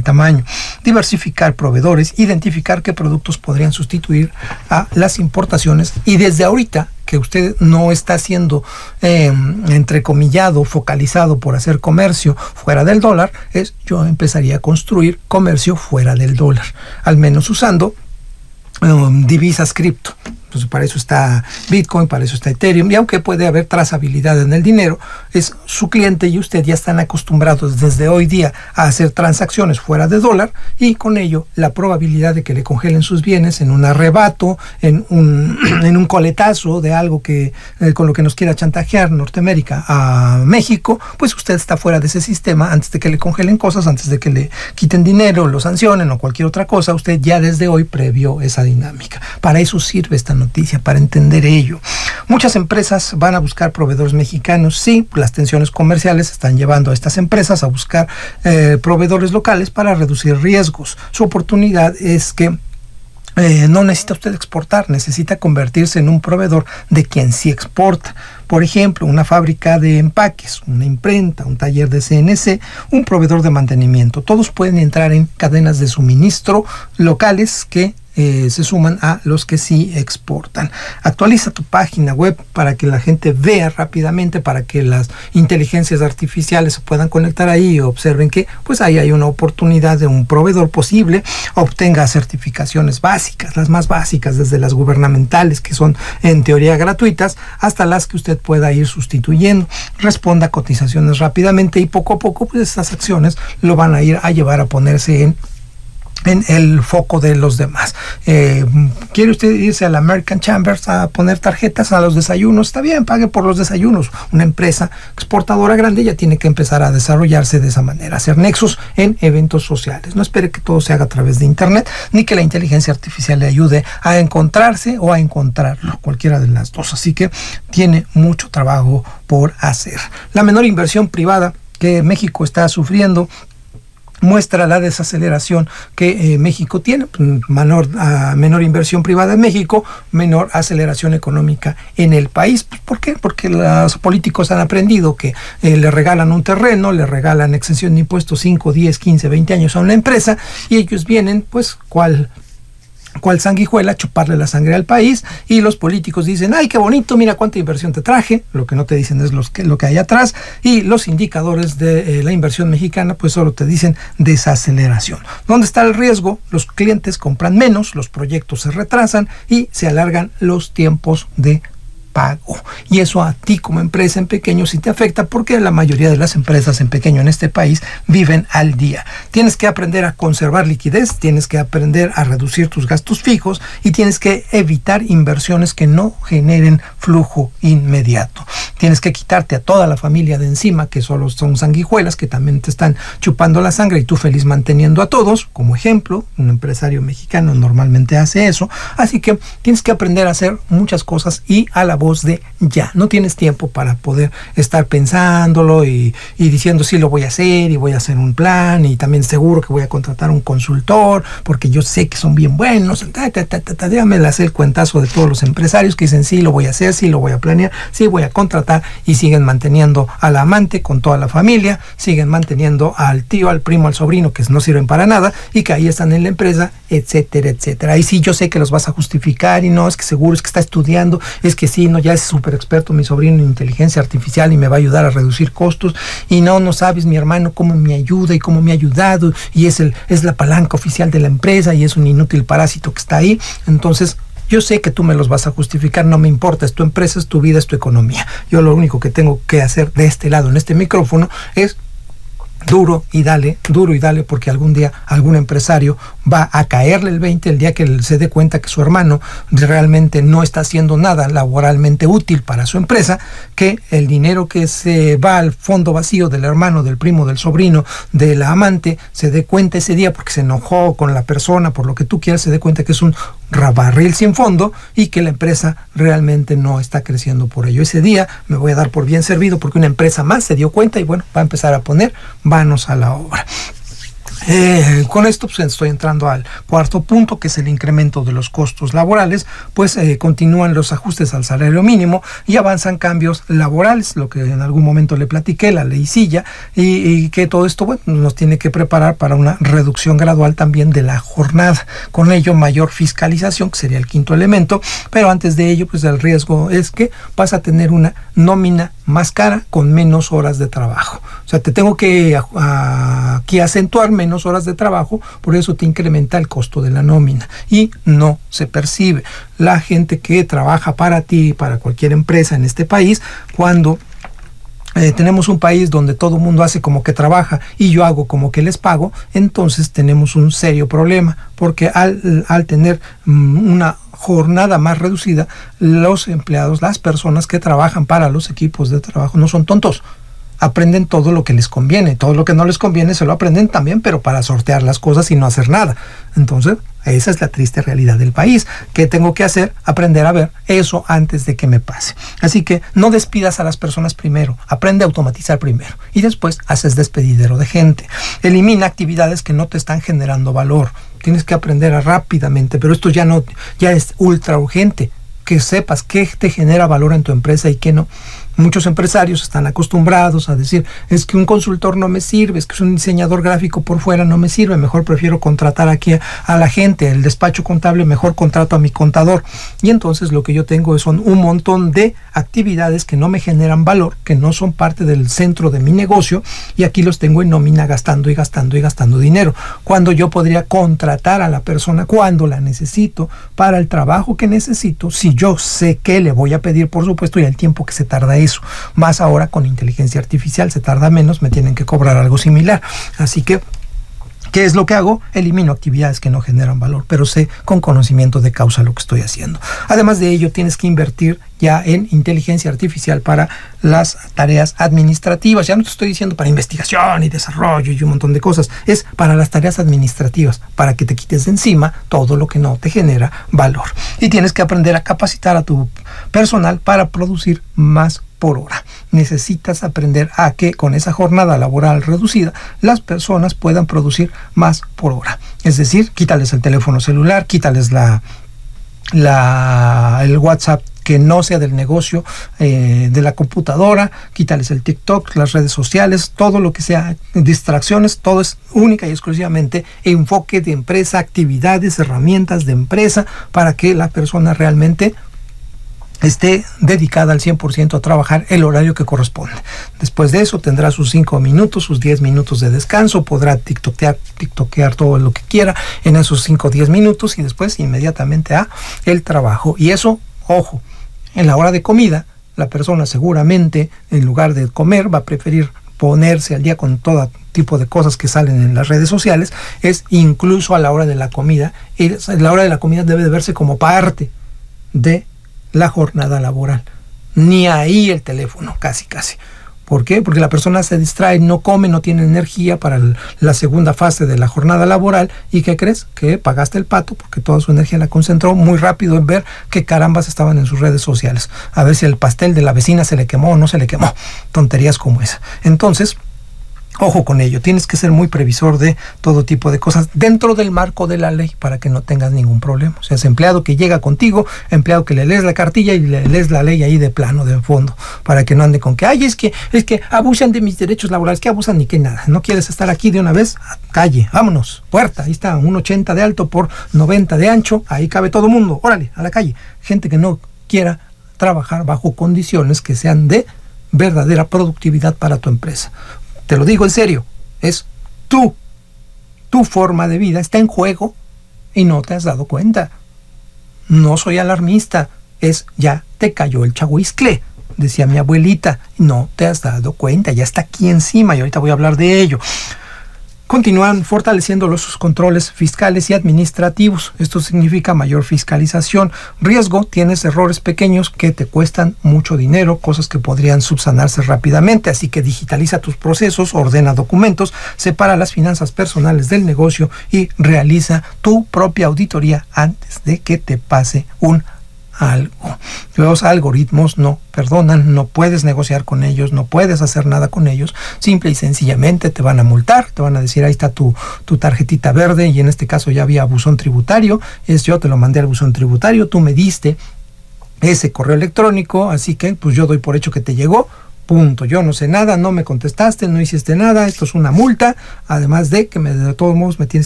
tamaño, diversificar proveedores, identificar qué productos podrían sustituir a las importaciones, y desde ahorita que usted no está siendo entrecomillado, focalizado por hacer comercio fuera del dólar, yo empezaría a construir comercio fuera del dólar, al menos usando divisas cripto. Entonces, para eso está Bitcoin, para eso está Ethereum, y aunque puede haber trazabilidad en el dinero, es su cliente y usted ya están acostumbrados desde hoy día a hacer transacciones fuera de dólar, y con ello la probabilidad de que le congelen sus bienes en un arrebato, en un coletazo de algo que con lo que nos quiera chantajear Norteamérica a México, pues usted está fuera de ese sistema antes de que le congelen cosas, antes de que le quiten dinero, lo sancionen o cualquier otra cosa. Usted ya desde hoy previó esa dinámica. Para eso sirve esta noticia, para entender ello. Muchas empresas van a buscar proveedores mexicanos. Sí, las tensiones comerciales están llevando a estas empresas a buscar proveedores locales para reducir riesgos. Su oportunidad es que no necesita usted exportar, necesita convertirse en un proveedor de quien sí exporta. Por ejemplo, una fábrica de empaques, una imprenta, un taller de CNC, un proveedor de mantenimiento. Todos pueden entrar en cadenas de suministro locales que se suman a los que sí exportan. Actualiza tu página web para que la gente vea rápidamente, para que las inteligencias artificiales se puedan conectar ahí y observen que pues ahí hay una oportunidad de un proveedor posible. Obtenga certificaciones básicas, las más básicas, desde las gubernamentales, que son en teoría gratuitas, hasta las que usted pueda ir sustituyendo. Responda a cotizaciones rápidamente, y poco a poco pues estas acciones lo van a ir a llevar a ponerse en el foco de los demás. ¿Quiere usted irse a la American Chambers a poner tarjetas a los desayunos? Está bien, pague por los desayunos. Una empresa exportadora grande ya tiene que empezar a desarrollarse de esa manera, hacer nexos en eventos sociales. No espere que todo se haga a través de internet, ni que la inteligencia artificial le ayude a encontrarse o a encontrarlo, cualquiera de las dos. Así que tiene mucho trabajo por hacer. La menor inversión privada que México está sufriendo muestra la desaceleración que México tiene. Menor inversión privada en México, menor aceleración económica en el país. ¿Por qué? Porque los políticos han aprendido que le regalan un terreno, le regalan exención de impuestos 5, 10, 15, 20 años a una empresa, y ellos vienen pues cual sanguijuela a chuparle la sangre al país, y los políticos dicen: ay, qué bonito, mira cuánta inversión te traje. Lo que no te dicen es lo que hay atrás, y los indicadores de la inversión mexicana pues solo te dicen desaceleración. ¿Dónde está el riesgo? Los clientes compran menos, los proyectos se retrasan y se alargan los tiempos de pago. Y eso a ti como empresa en pequeño sí te afecta, porque la mayoría de las empresas en pequeño en este país viven al día. Tienes que aprender a conservar liquidez, tienes que aprender a reducir tus gastos fijos, y tienes que evitar inversiones que no generen flujo inmediato. Tienes que quitarte a toda la familia de encima, que solo son sanguijuelas, que también te están chupando la sangre, y tú feliz manteniendo a todos. Como ejemplo, un empresario mexicano normalmente hace eso. Así que tienes que aprender a hacer muchas cosas, y a la voz de ya. No tienes tiempo para poder estar pensándolo y diciendo sí lo voy a hacer, y voy a hacer un plan, y también seguro que voy a contratar un consultor porque yo sé que son bien buenos. Déjame hacer el cuentazo de todos los empresarios que dicen sí lo voy a hacer, sí lo voy a planear, sí voy a contratar, y siguen manteniendo al amante con toda la familia, siguen manteniendo al tío, al primo, al sobrino, que no sirven para nada y que ahí están en la empresa, etcétera, etcétera. Ahí sí yo sé que los vas a justificar, y no, es que seguro, es que está estudiando, es que sí, no, ya es súper experto mi sobrino en inteligencia artificial y me va a ayudar a reducir costos, y no sabes mi hermano cómo me ayuda y cómo me ha ayudado, y es la palanca oficial de la empresa, y es un inútil parásito que está ahí. Entonces yo sé que tú me los vas a justificar, no me importa, es tu empresa, es tu vida, es tu economía. Yo lo único que tengo que hacer de este lado, en este micrófono, es duro y dale, porque algún día algún empresario va a caerle el 20 el día que él se dé cuenta que su hermano realmente no está haciendo nada laboralmente útil para su empresa, que el dinero que se va al fondo vacío del hermano, del primo, del sobrino, de la amante, se dé cuenta ese día porque se enojó con la persona, por lo que tú quieras, se dé cuenta que es un barril sin fondo, y que la empresa realmente no está creciendo por ello. Ese día me voy a dar por bien servido, porque una empresa más se dio cuenta y bueno, va a empezar a poner manos a la obra. Con esto pues estoy entrando al cuarto punto, que es el incremento de los costos laborales. Pues continúan los ajustes al salario mínimo y avanzan cambios laborales, lo que en algún momento le platiqué, la ley Silla, y que todo esto, bueno, nos tiene que preparar para una reducción gradual también de la jornada, con ello mayor fiscalización, que sería el quinto elemento. Pero antes de ello, pues el riesgo es que vas a tener una nómina más cara con menos horas de trabajo. O sea, te tengo que aquí acentuar menos horas de trabajo, por eso te incrementa el costo de la nómina y no se percibe. La gente que trabaja para ti, para cualquier empresa en este país, cuando tenemos un país donde todo el mundo hace como que trabaja y yo hago como que les pago, entonces tenemos un serio problema, porque al tener una jornada más reducida, los empleados, las personas que trabajan para los equipos de trabajo no son tontos. Aprenden todo lo que les conviene, todo lo que no les conviene se lo aprenden también, pero para sortear las cosas y no hacer nada. Entonces, esa es la triste realidad del país. ¿Qué tengo que hacer? Aprender a ver eso antes de que me pase. Así que no despidas a las personas primero, aprende a automatizar primero y después haces despedidero de gente. Elimina actividades que no te están generando valor. Tienes que aprender rápidamente, pero esto ya es ultra urgente, que sepas qué te genera valor en tu empresa y qué no. Muchos empresarios están acostumbrados a decir, es que un consultor no me sirve, es que un diseñador gráfico por fuera no me sirve, mejor prefiero contratar aquí a la gente, el despacho contable, mejor contrato a mi contador. Y entonces lo que yo tengo son un montón de actividades que no me generan valor, que no son parte del centro de mi negocio, y aquí los tengo en nómina gastando y gastando y gastando dinero, cuando yo podría contratar a la persona cuando la necesito, para el trabajo que necesito, si yo sé que le voy a pedir, por supuesto, y el tiempo que se tarda eso. Más ahora con inteligencia artificial se tarda menos, me tienen que cobrar algo similar. Así que, ¿qué es lo que hago? Elimino actividades que no generan valor, pero sé con conocimiento de causa lo que estoy haciendo. Además de ello, tienes que invertir ya en inteligencia artificial para las tareas administrativas. Ya no te estoy diciendo para investigación y desarrollo y un montón de cosas. Es para las tareas administrativas, para que te quites de encima todo lo que no te genera valor. Y tienes que aprender a capacitar a tu personal para producir más por hora. Necesitas aprender a que con esa jornada laboral reducida las personas puedan producir más por hora. Es decir, quítales el teléfono celular, quítales el WhatsApp que no sea del negocio, de la computadora, quítales el TikTok, las redes sociales, todo lo que sea distracciones, todo es única y exclusivamente enfoque de empresa, actividades, herramientas de empresa, para que la persona realmente esté dedicada al 100% a trabajar el horario que corresponde. Después de eso tendrá sus 5 minutos, sus 10 minutos de descanso, podrá tiktokear todo lo que quiera en esos 5 o 10 minutos y después inmediatamente a el trabajo. Y eso, ojo, en la hora de comida, la persona seguramente en lugar de comer va a preferir ponerse al día con todo tipo de cosas que salen en las redes sociales. Es incluso a la hora de la comida. La hora de la comida debe de verse como parte de la jornada laboral. Ni ahí el teléfono, casi. ¿Por qué? Porque la persona se distrae, no come, no tiene energía para la segunda fase de la jornada laboral. ¿Y qué crees? Que pagaste el pato, porque toda su energía la concentró muy rápido en ver qué carambas estaban en sus redes sociales. A ver si el pastel de la vecina se le quemó o no se le quemó. Tonterías como esa. Entonces, ojo con ello, tienes que ser muy previsor de todo tipo de cosas dentro del marco de la ley para que no tengas ningún problema. O sea, es empleado que llega contigo, empleado que le lees la cartilla y le lees la ley ahí de plano, de fondo, para que no ande con que, ay, es que abusan de mis derechos laborales, que abusan ni que nada. No quieres estar aquí de una vez, calle, vámonos, puerta, ahí está, 1,80 de alto por 90 de ancho, ahí cabe todo mundo, órale, a la calle. Gente que no quiera trabajar bajo condiciones que sean de verdadera productividad para tu empresa. Te lo digo en serio, es tu forma de vida está en juego y no te has dado cuenta. No soy alarmista, es ya te cayó el chahuizcle, decía mi abuelita, no te has dado cuenta, ya está aquí encima y ahorita voy a hablar de ello. Continúan fortaleciendo los controles fiscales y administrativos. Esto significa mayor fiscalización. Riesgo, tienes errores pequeños que te cuestan mucho dinero, cosas que podrían subsanarse rápidamente. Así que digitaliza tus procesos, ordena documentos, separa las finanzas personales del negocio y realiza tu propia auditoría antes de que te pase un algo. Los algoritmos no perdonan, no puedes negociar con ellos, no puedes hacer nada con ellos, simple y sencillamente te van a multar, te van a decir ahí está tu tarjetita verde, y en este caso ya había buzón tributario, yo te lo mandé al buzón tributario, tú me diste ese correo electrónico, así que pues yo doy por hecho que te llegó, punto. Yo no sé nada, no me contestaste, no hiciste nada, esto es una multa, además de que de todos modos me tienes